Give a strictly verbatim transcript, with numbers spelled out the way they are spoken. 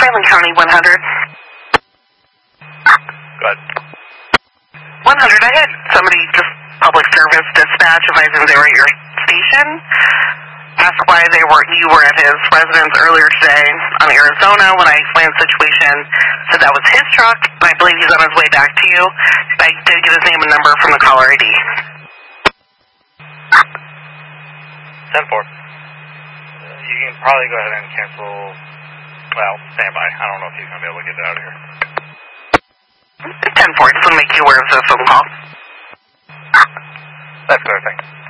Franklin County one hundred. Go ahead. one hundred, I had somebody just public service dispatch advising they were at your station. Asked why they were, you were at his residence earlier today on Arizona. When I explained the situation, said that was his truck, and I believe he's on his way back to you. I did get his name and number from the caller I D. ten four. You can probably go ahead and cancel, well, stand by. I don't know if he's going to be able to get it out of here. ten four, just want to make you aware of the phone call. That's clear, thanks.